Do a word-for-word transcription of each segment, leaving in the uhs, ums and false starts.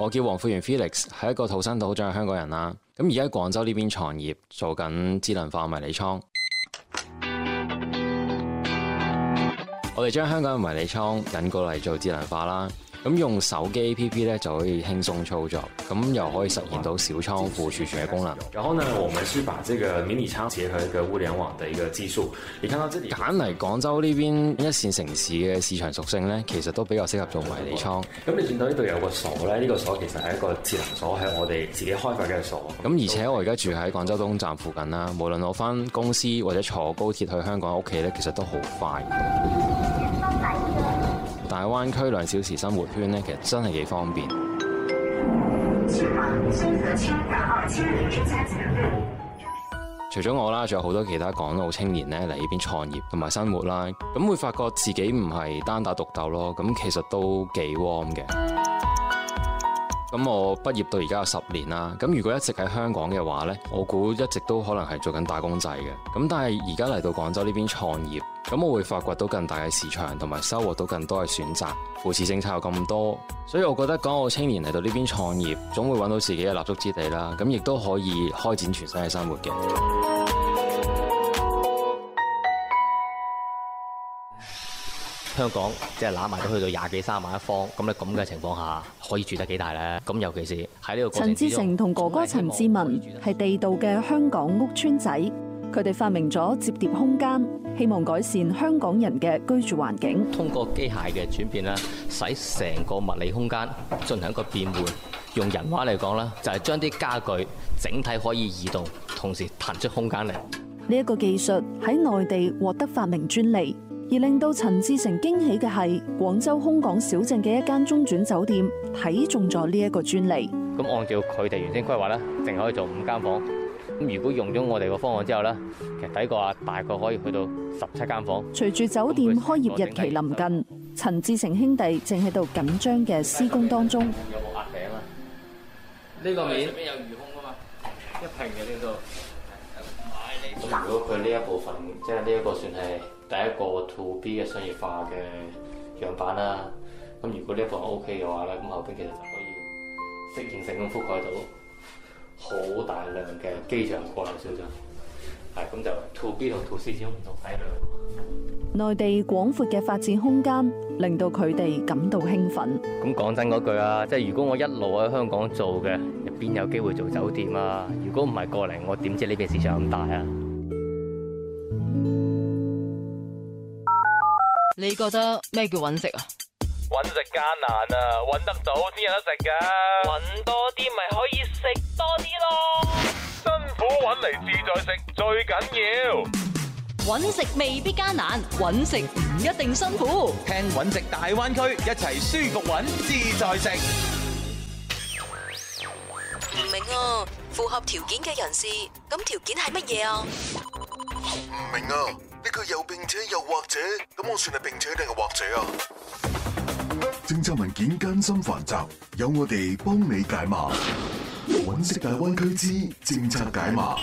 我叫黃富源 Felix， 係一個土生土長嘅香港人啦。咁而家喺廣州呢邊創業，做緊智能化迷你倉。我哋將香港嘅迷你倉引過嚟做智能化啦。咁用手機 A P P 咧就可以輕鬆操作，咁又可以實現到小倉庫儲存嘅功能。然後呢，我們是把這個迷你倉結合一個物聯網的一個技術。你看到這裡揀嚟廣州呢邊一線城市嘅市場屬性咧，其實都比較適合做迷你倉。咁你見到呢度有個鎖咧，呢、這個鎖其實係一個智能鎖，係我哋自己開發嘅鎖。咁而且我而家住喺廣州東站附近啦，無論我返公司或者坐高鐵去香港屋企咧，其實都好快。大灣區兩小時生活圈咧，其實真係幾方便。除咗我啦，仲有好多其他港澳青年咧嚟呢邊創業同埋生活啦，咁會發覺自己唔係單打獨鬥咯，咁其實都幾 warm 嘅。咁我畢業到而家有十年啦，咁如果一直喺香港嘅話呢，我估一直都可能係做緊打工仔嘅。咁但係而家嚟到廣州呢邊創業，咁我會發掘到更大嘅市場，同埋收穫到更多嘅選擇。扶持政策有咁多，所以我覺得港澳青年嚟到呢邊創業，總會揾到自己嘅立足之地啦。咁亦都可以開展全新嘅生活嘅。 香港即係攬埋都去到廿幾三萬一方，咁咧咁嘅情況下，可以住得幾大咧？咁尤其是喺呢個過程之中， 陳志成同哥哥陳志文係地道嘅香港屋邨仔，佢哋發明咗摺疊空間，希望改善香港人嘅居住環境。 通過機械嘅轉變咧，使成個物理空間進行一個變換。用人話嚟講咧，就係將啲家具整體可以移動，同時騰出空間嚟。 呢一個技術喺內地獲得發明專利。而令到陳志成驚喜嘅係，廣州空港小鎮嘅一間中轉酒店睇中咗呢一個專利。 咁按照佢哋原先規劃咧，淨可以做五間房。咁如果用咗我哋個方案之後咧，其實底個啊大概可以去到十七間房。 隨住酒店開業日期臨近，陳志成兄弟正喺度緊張嘅施工當中。 有冇壓頂啊？呢個面上面有魚空噶嘛？一平嘅呢度。咁如果佢呢一部分，即係呢一個算係第一個 to B 嘅商業化嘅樣板啦。咁如果呢一部分 OK 嘅話咧，咁後邊其實就可以適應性咁覆蓋到好大量嘅機場過來小鎮。係咁就 to B 同 to C 之中唔同體量。 內地廣闊嘅發展空間令到佢哋感到興奮。 咁講真嗰句啊，即係如果我一路喺香港做嘅，入邊有機會做酒店啊？如果唔係過嚟，我點知呢邊市場咁大啊？ 你覺得咩叫揾食啊？ 揾食艱難啊，揾得到先有得食噶。揾多啲咪可以食多啲咯。辛苦揾嚟自在食最緊要。 揾食未必艱難，揾食唔一定辛苦。 聽揾食大灣區，一齊舒服揾自在食。 唔明啊，符合條件嘅人士，咁條件係乜嘢啊？ 唔明啊，呢個又並且又或者，咁我算係並且定係或者啊？政策文件艱辛繁雜，有我哋幫你解碼。揾食大灣區之政策解碼。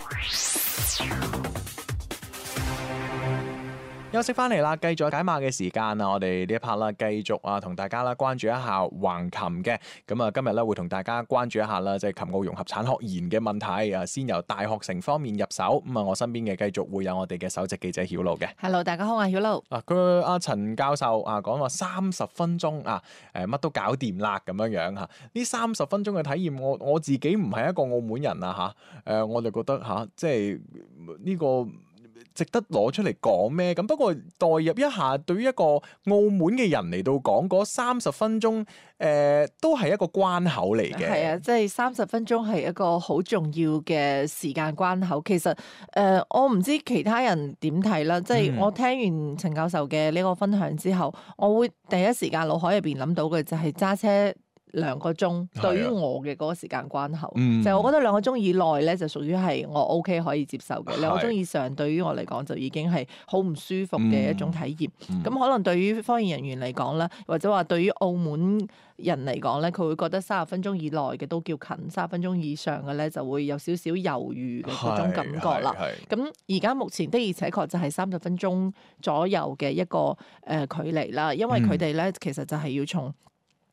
休息翻嚟啦，繼續解碼嘅時間啊！我哋呢一 part 啦，繼續啊，同大家啦關注一下橫琴嘅。咁啊，今日咧會同大家關注一下啦，即係琴澳融合產學研嘅問題啊。先由大學城方面入手。咁啊，我身邊嘅繼續會有我哋嘅首席記者曉露嘅。 Hello， 大家好啊，曉露。 啊，佢阿陳教授啊講話三十分鐘啊，誒乜都搞掂啦咁樣樣嚇。呢三十分鐘嘅體驗，我我自己唔係一個澳門人啊嚇。誒，我就覺得嚇，即係呢個值得攞出嚟講咩？咁不過代入一下，對於一個澳門嘅人嚟到講，嗰三十分鐘誒、呃、都係一個關口嚟嘅。 係啊，即係三十分鐘係一個好重要嘅時間關口。其實誒、呃，我唔知其他人點睇啦。即係我聽完陳教授嘅呢個分享之後，我會第一時間腦海入邊諗到嘅就係揸車兩個鐘，對於我嘅嗰個時間關口，嗯、就係我覺得兩個鐘以內咧就屬於係我 OK 可以接受嘅，兩個鐘以上對於我嚟講就已經係好唔舒服嘅一種體驗。咁、嗯嗯、可能對於科研人員嚟講咧，或者話對於澳門人嚟講咧，佢會覺得三十分鐘以內嘅都叫近，三十分鐘以上嘅咧就會有少少猶豫嘅嗰種感覺啦。咁而家目前的而且確就係三十分鐘左右嘅一個誒距離啦，因為佢哋咧其實就係要從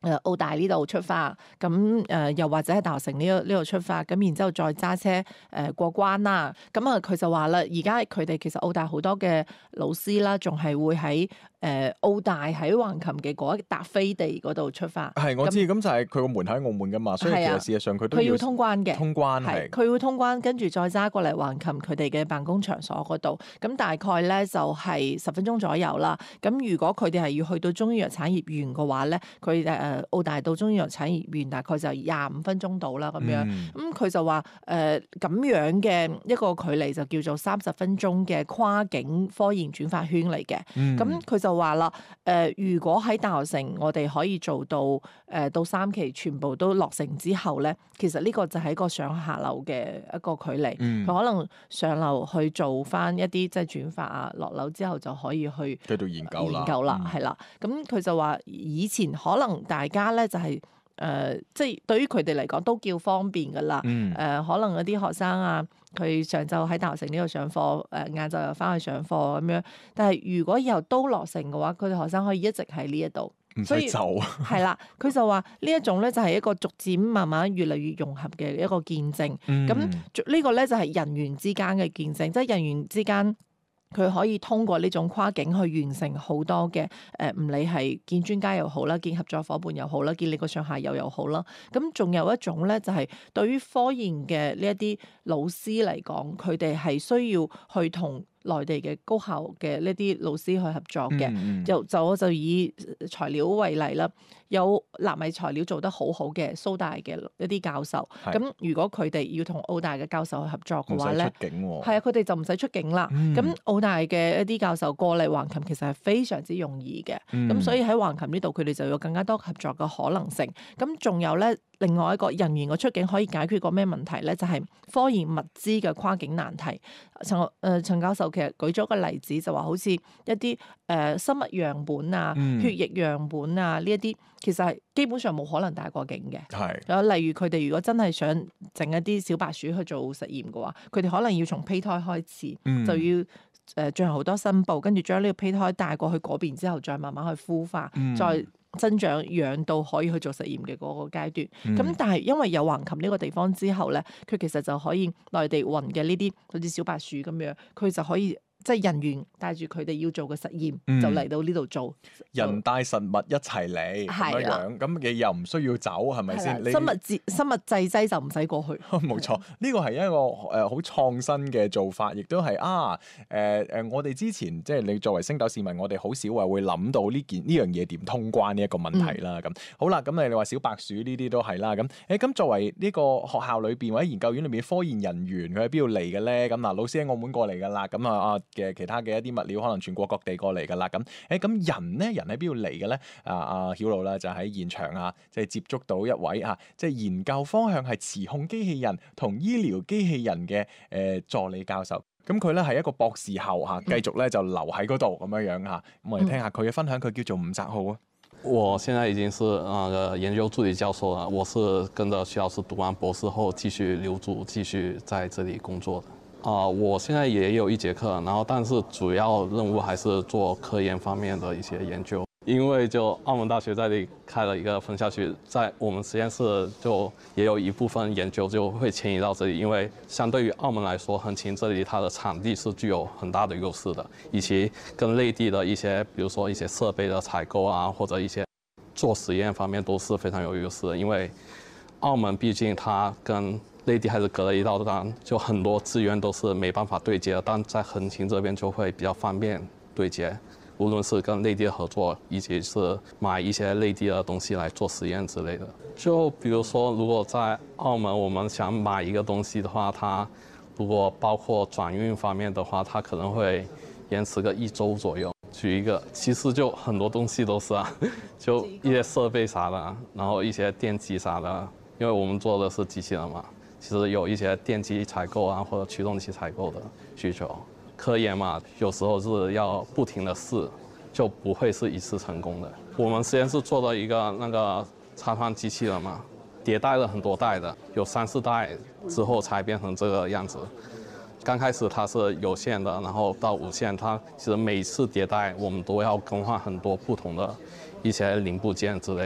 誒澳大呢度出發，咁誒又或者係大學城呢個呢度出發，咁然之後再揸車誒過關啦。咁啊佢就話啦，而家佢哋其實澳大好多嘅老師啦，仲係會喺誒澳大喺橫琴嘅嗰一笪飛地嗰度出發。 係我知，咁就係佢個門喺澳門噶嘛，所以其實事實上佢都佢要通關嘅， 通關係佢要通關，跟住再揸過嚟橫琴佢哋嘅辦公場所嗰度。咁大概咧就係十分鐘左右啦。咁如果佢哋係要去到中醫藥產業園嘅話咧，佢誒。澳大到中醫藥產業園大概就廿五分鐘到啦，咁樣，咁佢、嗯、就話誒咁樣嘅一個距離就叫做三十分鐘嘅跨境科研轉發圈嚟嘅。咁佢、嗯、就話啦，誒、呃、如果喺大學城我哋可以做到誒、呃、到三期全部都落成之後咧，其實呢個就係一個上下樓嘅一個距離。佢、嗯、可能上樓去做翻一啲即係轉發啊，落樓之後就可以去繼續研究啦， 研究啦，係啦、嗯。咁佢就話以前可能大家咧就係、是、誒、呃，即係對於佢哋嚟講都叫方便噶啦。誒、嗯呃，可能嗰啲學生啊，佢上晝喺大學城呢度上課，誒晏晝又翻去上課咁樣。但係如果以後都落成嘅話，佢哋學生可以一直喺呢一度， 唔使走。 係啦，佢就話呢一種咧就係一個逐漸慢慢越嚟越融合嘅一個見證。咁、嗯、呢個咧就係人員之間嘅見證，即係人員之間。佢可以通過呢種跨境去完成好多嘅誒，唔理係見專家又好啦，見合作伙伴又好啦，見你個上下游又好啦。咁仲有一種咧，就係對於科研嘅呢一啲老師嚟講，佢哋係需要去同內地嘅高校嘅呢啲老師去合作嘅。嗯嗯、就就我就以材料為例啦，有納米材料做得好好嘅蘇大嘅一啲教授。咁是如果佢哋要同澳大嘅教授去合作嘅話咧，係啊，佢哋就唔使出境啦。咁、嗯、澳大嘅一啲教授過嚟橫琴其實係非常之容易嘅。咁、嗯、所以喺橫琴呢度佢哋就有更加多合作嘅可能性。咁仲有咧，另外一個人員嘅出境可以解決個咩問題咧？就係、是、科研物資嘅跨境難題。陳誒、呃、陳教授其實舉咗個例子，就話好似一啲誒、呃、生物樣本啊、嗯、血液樣本啊呢一啲，其實係基本上冇可能帶過境嘅。係有是例如佢哋如果真係想整一啲小白鼠去做實驗嘅話，佢哋可能要從胚胎開始，嗯、就要誒進行好多申報，跟住將呢個胚胎帶過去嗰邊之後，再慢慢去孵化，嗯、再增長養到可以去做實驗嘅嗰個階段。咁、嗯、但係因為有橫琴呢個地方之後咧，佢其實就可以內地運嘅呢啲好似小白鼠咁樣，佢就可以。即係人員帶住佢哋要做嘅實驗，嗯、就嚟到呢度做。 人帶實物一齊嚟咁樣樣，咁你又唔需要走，係咪先？ 生物製生物製劑就唔使過去。 冇錯，呢個係一個誒好創新嘅做法，亦都係啊誒誒、呃呃，我哋之前即係你作為星斗市民，我哋好少話會諗到呢件呢樣嘢點通關呢一個問題啦。咁、嗯、好啦，咁你話小白鼠呢啲都係啦。咁誒咁作為呢個學校裏邊或者研究院裏邊科研人員，佢喺邊度嚟嘅咧？咁嗱，老師喺澳門過嚟㗎啦。咁啊啊〜嘅其他嘅一啲物料可能全國各地過嚟㗎啦，咁誒咁人咧，人喺邊度嚟嘅咧？啊啊曉露啦，就喺現場啊，即係接觸到一位啊，即係研究方向係磁控機器人同醫療機器人嘅誒助理教授。咁佢咧係一個博士後嚇，繼續咧就留喺嗰度咁樣樣嚇。咁我哋聽下佢嘅分享，佢叫做吳澤浩啊。 我現在已經是那個研究助理教授啦，我是跟着徐老師讀完博士後繼續留組，繼續在這裡工作的。啊、呃，我現在也有一節課，然後但是主要任務還是做科研方面的一些研究。因為就澳門大學在這裡開了一個分校區，在我們實驗室就也有一部分研究就會遷移到這裡，因為相對於澳門來說，橫琴這裡它的場地是具有很大的優勢的，以及跟內地的一些，比如說一些設備的採購啊，或者一些做實驗方面都是非常有優勢的，因為澳門畢竟它跟內地還是隔了一道欄，就很多資源都是沒辦法對接的，但在橫琴這邊就會比較方便對接，無論是跟內地的合作，以及是買一些內地的東西來做實驗之類的。就比如說，如果在澳門我們想買一個東西的話，它如果包括轉運方面的話，它可能會延遲個一周左右。舉一個，其實就很多東西都是啊，就一些設備啥的，然後一些電機啥的，因為我們做的是機器人嘛。其實有一些電機採購啊，或者驅動器採購的需求。科研嘛，有時候是要不停的試，就不會是一次成功的。我們實驗室做了一個那個插換機器人嘛，迭代了很多代的，有三四代之後才變成這個樣子。剛開始它是有線的，然後到無線，它其實每次迭代我們都要更換很多不同的一些零部件之類的。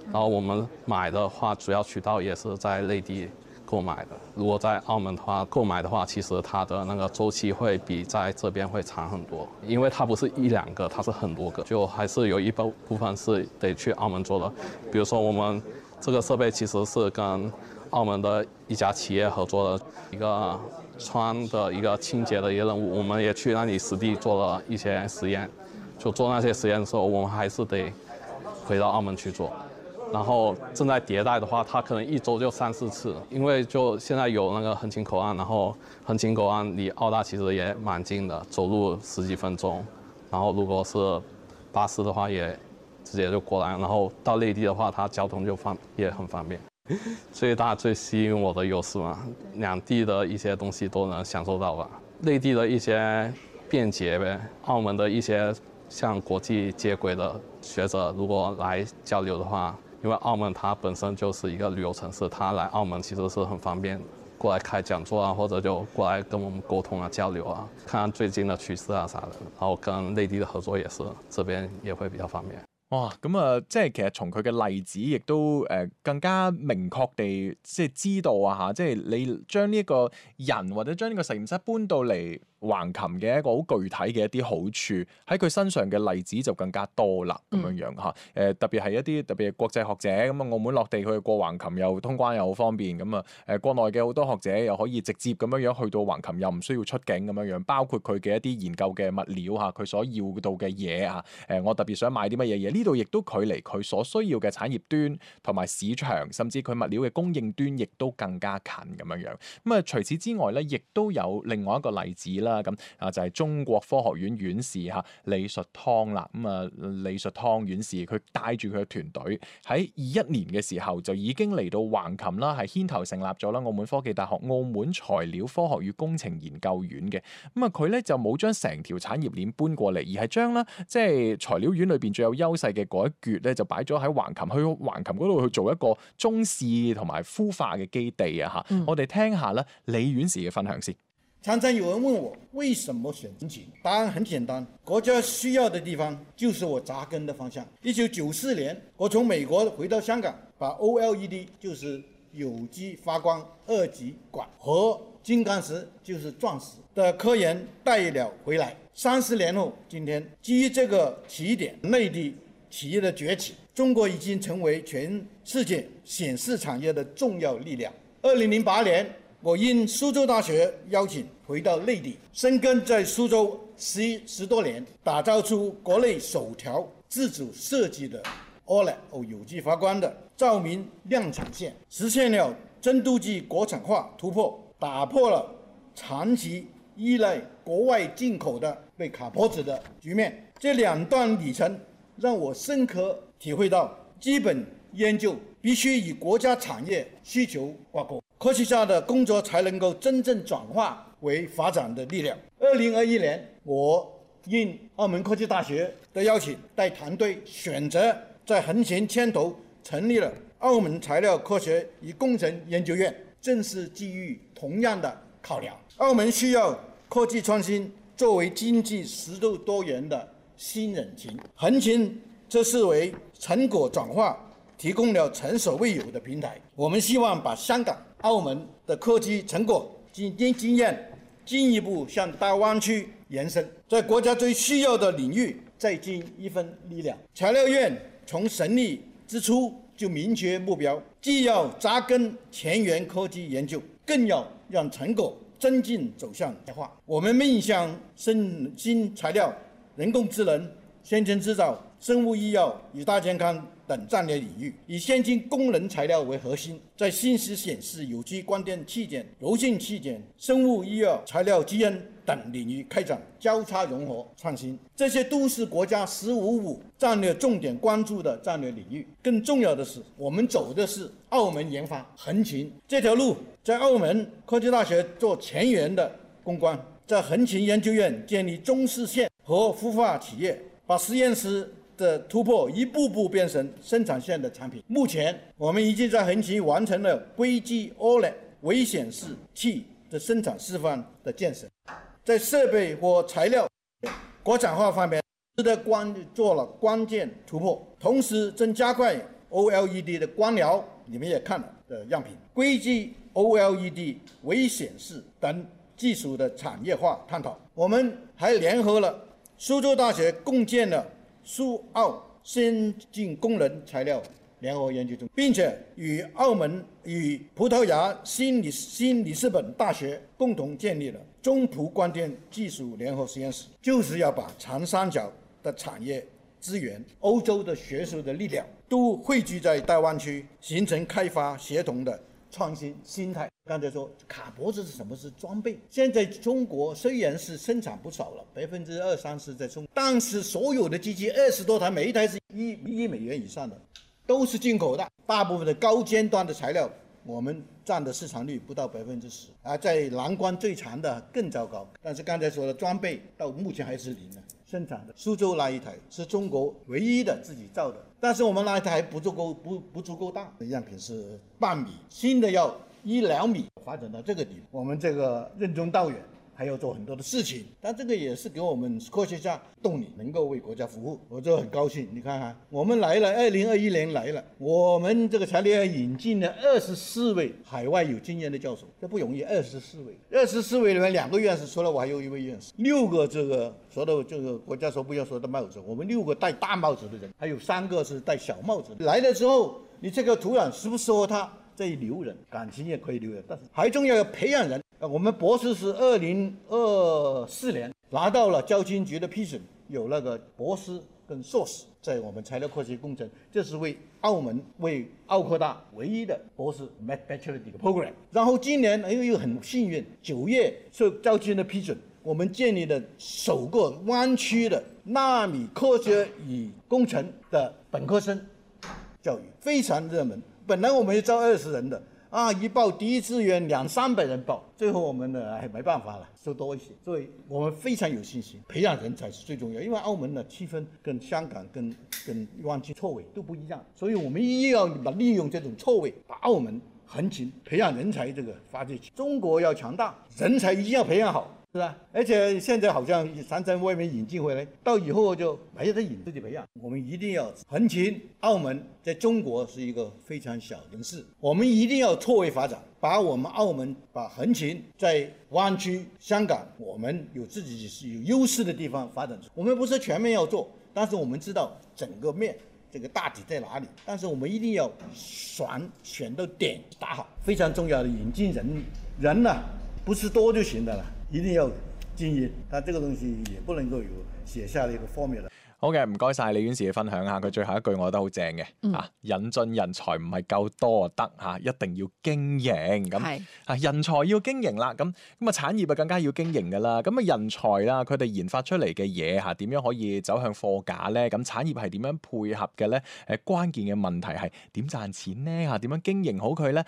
然后我们买的话，主要渠道也是在内地购买的。如果在澳门的话，购买的话，其实它的那个周期会比在这边会长很多，因为它不是一两个，它是很多个，就还是有一部部分是得去澳门做的。比如说我们这个设备其实是跟澳门的一家企业合作的一个川的一个清洁的一个任务，我们也去那里实地做了一些实验。就做那些实验的时候，我们还是得回到澳门去做。然后正在迭代的话，它可能一周就三四次，因为就现在有那个横琴口岸，然后横琴口岸离澳大其实也蛮近的，走路十几分钟。然后如果是巴士的话，也直接就过来。然后到内地的话，它交通就方也很方便。最大最吸引我的优势嘛，两地的一些东西都能享受到吧。内地的一些便捷呗，澳门的一些像国际接轨的学者，如果来交流的话。因为澳门它本身就是一个旅游城市，他来澳门其实是很方便，过来开讲座啊，或者就過來跟我們溝通啊、交流啊，看看最近的趨勢啊啥的，然後跟內地的合作也是，這邊也會比較方便。 哇，咁啊，即係其實從佢嘅例子，亦都誒更加明確地即係知道啊嚇，即係你將呢一個人或者將呢個實驗室搬到嚟橫琴嘅一個好具體嘅一啲好處，喺佢身上嘅例子就更加多啦，咁樣樣嚇。誒特別係一啲特別係國際學者咁啊，澳門落地去過橫琴又通關又好方便，咁啊誒國內嘅好多學者又可以直接咁樣樣去到橫琴，又唔需要出境咁樣樣，包括佢嘅一啲研究嘅物料嚇，佢所要到嘅嘢嚇，誒我特別想買啲乜嘢嘢，呢度亦都距離佢所需要嘅產業端同埋市場，甚至佢物料嘅供應端，亦都更加近咁樣樣。咁啊除此之外咧，亦都有另外一個例子啦。咁啊就係中國科學院院士嚇李術湯啦，咁啊李術湯院士佢帶住佢嘅團隊喺二一年嘅時候就已經嚟到橫琴啦，係牽頭成立咗啦澳門科技大學澳門材料科學與工程研究院嘅。咁啊佢咧就冇將成條產業鏈搬過嚟，而係將咧即係材料院裏邊最有優勢嘅嗰一橛咧就擺咗喺橫琴，去橫琴嗰度去做一個中試同埋孵化嘅基地啊嚇、嗯！我哋聽下咧李院士嘅分享先。 常常有人問我為什麼選橫琴，答案很簡單，國家需要的地方就是我扎根的方向。一九九四年，我從美國回到香港，把 O L E D 就是有機發光二極管和金剛石就是鑽石的科研帶了回來。三十年後，今天基於這個起點，內地企業的崛起，中國已經成為全世界顯示產業的重要力量。二零零八年，我因蘇州大學邀請回到內地，深耕在蘇州十十多年，打造出國內首條自主設計的 O L E D 有機發光的照明量產線，實現了深度計國產化突破，打破了長期依賴國外進口的被卡脖子的局面。這兩段里程讓我深刻體會到，基本研究必須與國家產業需求掛鈎，科學家的工作才能夠真正轉化為發展的力量。二零二一年，我應澳門科技大學的邀請，帶團隊選擇在橫琴牽頭成立了澳門材料科學與工程研究院，正是基於同樣的考量。澳門需要科技創新作為經濟適度多元的新引擎，橫琴則是為成果轉化提供了前所未有的平台。我們希望把香港、澳門的科技成果經經驗進一步向大灣區延伸，在國家最需要的領域再盡一份力量。材料院從成立之初就明確目標，既要扎根前沿科技研究，更要讓成果真正走向產業化。我們面向生新材料、人工智能、先進製造、生物醫藥與大健康等戰略領域，以先進功能材料為核心，在信息顯示、有機光電器件、柔性器件、生物醫藥材料基因等領域開展交叉融合創新。這些都是國家十五五戰略重點關注的戰略領域。更重要的是，我們走的是澳門研發橫琴這條路，在澳門科技大學做前沿的攻關，在橫琴研究院建立中試線和孵化企業，把實驗室的突破一步步變成生產線的產品。目前我們已經在橫琴完成了硅基 O L E D 微顯示器的生產示範的建設，在設備和材料國產化方面值得關做了關鍵突破，同時正加快 O L E D 的光疗，你们也看了的样品，硅基 O L E D 微显示等技术的产业化探讨。我们还联合了苏州大学共建了苏澳先进工人材料联合研究中心，并且与澳门与葡萄牙新里新里斯本大学共同建立了中葡光电技术联合实验室，就是要把长三角的产业资源、欧洲的学术的力量都汇聚在大湾区，形成开发协同的创新心态。刚才说卡脖子是什么？是装备。现在中国虽然是生产不少了，百分之二三十在中国，但是所有的机器二十多台，每一台是一一亿美元以上的，都是进口的。大部分的高尖端的材料，我们占的市场率不到百分之十，而在蓝光最长的更糟糕。但是刚才说的装备到目前还是零的。生产的苏州那一台是中国唯一的自己造的，但是我们那一台还不足够不不足够大，样品是半米，新的要一两米，发展到这个地步，我们这个任重道远，还要做很多的事情，但这个也是给我们科学家动力，能够为国家服务，我就很高兴。你看看，我们来了，二零二一年来了，我们这个材料引进了二十四位海外有经验的教授，这不容易，二十四位，二十四位里面两个院士，除了我还有一位院士，六个这个说的这个国家说不要说的帽子，我们六个戴大帽子的人，还有三个是戴小帽子的。来了之后，你这个土壤适不适合他？这一留人，感情也可以留人，但是还重要要培养人。我们博士是二零二四年拿到了教青局的批准，有那个博士跟硕士在我们材料科学工程，这是为澳门为澳科大唯一的博士 Bachelor 的一个 program。然后今年又又很幸运，九月受教青的批准，我们建立了首个湾区的纳米科学与工程的本科生教育，非常热门。本来我们要招二十人的啊，一报第一志愿两三百人报，最后我们呢还没办法了，收多一些。所以我们非常有信心，培养人才是最重要。因为澳门的气氛跟香港跟跟湾区错位都不一样，所以我们一定要把利用这种错位，把澳门横琴培养人才这个发展起。中国要强大，人才一定要培养好。是吧？而且现在好像常常外面引进回来，到以后就没得引，自己培养。我们一定要横琴，澳门在中国是一个非常小的市，我们一定要错位发展，把我们澳门把横琴在湾区、香港，我们有自己是有优势的地方发展出。我们不是全面要做，但是我们知道整个面这个大体在哪里，但是我们一定要选选到点打好，非常重要的引进人人呢、啊，不是多就行的了。一定要经营，但这個東西也不能夠有寫下呢個 formula。 好嘅，唔該晒李院士嘅分享嚇。佢最後一句我覺得好正嘅， 嗯、 啊引進人才唔係夠多就得嚇，一定要經營咁啊人才要經營啦，咁咁啊產業啊更加要經營㗎啦。咁啊人才啦，佢哋研發出嚟嘅嘢嚇點樣可以走向貨架咧？咁產業係點樣配合嘅咧？誒關鍵嘅問題係點賺錢咧？嚇點樣經營好佢咧？